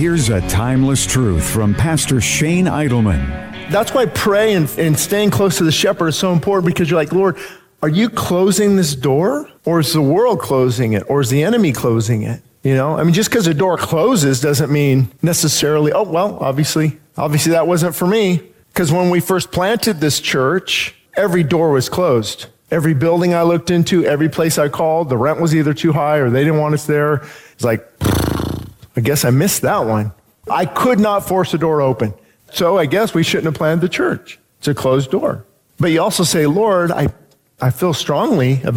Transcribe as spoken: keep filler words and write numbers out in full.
Here's a timeless truth from Pastor Shane Idleman. That's why praying and, and staying close to the shepherd is so important, because you're like, Lord, are you closing this door? Or is the world closing it? Or is the enemy closing it? You know, I mean, just because a door closes doesn't mean necessarily, oh, well, obviously, obviously that wasn't for me. Because when we first planted this church, every door was closed. Every building I looked into, every place I called, the rent was either too high or they didn't want us there. It's like, I guess I missed that one. I could not force a door open. So I guess we shouldn't have planted the church. It's a closed door. But you also say, Lord, I, I feel strongly about